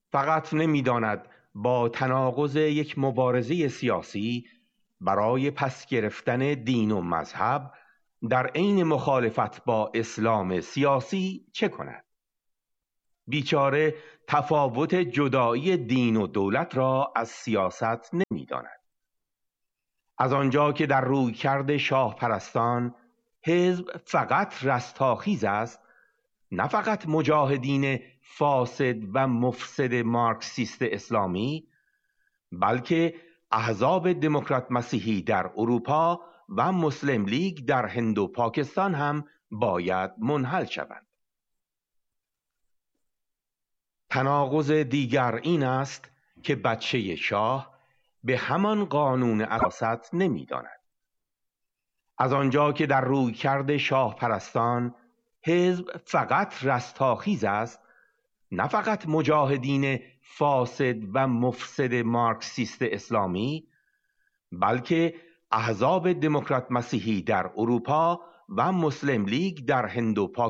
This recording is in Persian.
فقط نمی‌داند با تناقض یک مبارزه سیاسی برای پس گرفتن دین و مذهب در عین مخالفت با اسلام سیاسی چه کند. بیچاره تفاوت جدایی دین و دولت را از سیاست نمی‌داند. از آنجا که در رویکرد شاه پرستان حزب فقط رستاخیز است، نه فقط مجاهدین فاسد و مفسد مارکسیست اسلامی، بلکه احزاب دموکرات مسیحی در اروپا و مسلم لیگ در هند و پاکستان هم باید منحل شوند. تناقض دیگر این است که بچه شاه به همان قانون اساست نمی‌داند. از آنجا که در رویکرد شاه پرستان حزب فقط رستاخیز است، نه فقط مجاهدین فاسد و مفسد مارکسیست اسلامی، بلکه احزاب دموکرات مسیحی در اروپا و مسلم لیگ در هند و پاکستان